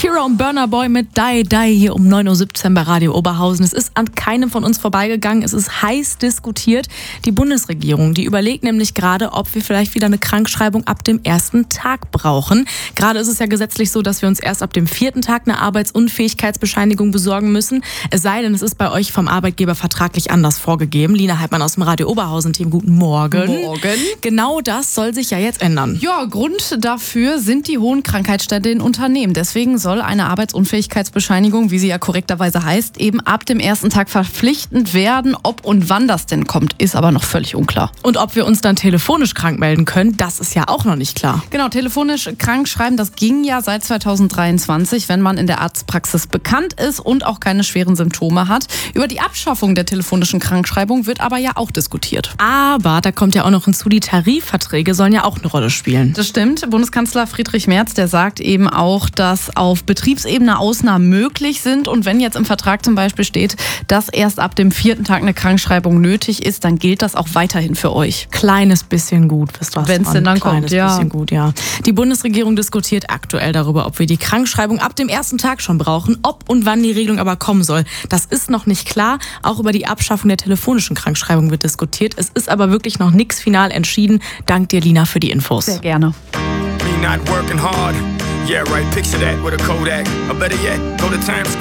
Shakira und Burna Boy mit Die Die hier um 9.17 Uhr bei Radio Oberhausen. Es ist an keinem von uns vorbeigegangen. Es ist heiß diskutiert. Die Bundesregierung, die überlegt nämlich gerade, ob wir vielleicht wieder eine Krankschreibung ab dem ersten Tag brauchen. Gerade ist es ja gesetzlich so, dass wir uns erst ab dem 4. Tag eine Arbeitsunfähigkeitsbescheinigung besorgen müssen. Es sei denn, es ist bei euch vom Arbeitgeber vertraglich anders vorgegeben. Lina Heidmann aus dem Radio Oberhausen-Team, guten Morgen. Morgen. Genau das soll sich ja jetzt ändern. Ja, Grund dafür sind die hohen Krankheitsstände in Unternehmen. Deswegen soll eine Arbeitsunfähigkeitsbescheinigung, wie sie ja korrekterweise heißt, eben ab dem ersten Tag verpflichtend werden. Ob und wann das denn kommt, ist aber noch völlig unklar. Und ob wir uns dann telefonisch krank melden können, das ist ja auch noch nicht klar. Genau, telefonisch krank schreiben, das ging ja seit 2023, wenn man in der Arztpraxis bekannt ist und auch keine schweren Symptome hat. Über die Abschaffung der telefonischen Krankschreibung wird aber ja auch diskutiert. Aber da kommt ja auch noch hinzu, die Tarifverträge sollen ja auch eine Rolle spielen. Das stimmt. Bundeskanzler Friedrich Merz, der sagt eben auch, dass auf Betriebsebene Ausnahmen möglich sind. Und wenn jetzt im Vertrag zum Beispiel steht, dass erst ab dem 4. Tag eine Krankschreibung nötig ist, dann gilt das auch weiterhin für euch. Kleines bisschen gut, wisst ihr was? Wenn es denn dann kommt, ja. Kleines bisschen gut, ja. Die Bundesregierung diskutiert aktuell darüber, ob wir die Krankschreibung ab dem ersten Tag schon brauchen, ob und wann die Regelung aber kommen soll. Das ist noch nicht klar. Auch über die Abschaffung der telefonischen Krankschreibung wird diskutiert. Es ist aber wirklich noch nichts final entschieden. Dank dir, Lina, für die Infos. Sehr gerne. Me not working hard. Yeah, right, picture that with a Kodak. Or better yet, go to Times Square.